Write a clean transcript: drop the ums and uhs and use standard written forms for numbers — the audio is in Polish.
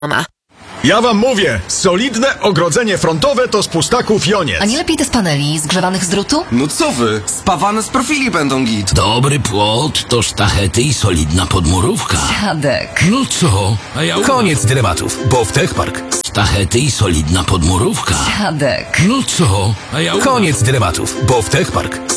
Ona. Ja wam mówię, solidne ogrodzenie frontowe to z pustaków Joniec. A nie lepiej te z paneli, zgrzewanych z drutu? No co wy? Spawane z profili będą git. Dobry płot to sztachety i solidna podmurówka. Dziadek. No co? A ja Koniec dylematów, bo w Techpark. Sztachety i solidna podmurówka. Dziadek. No co? A ja Koniec dylematów, bo w Techpark.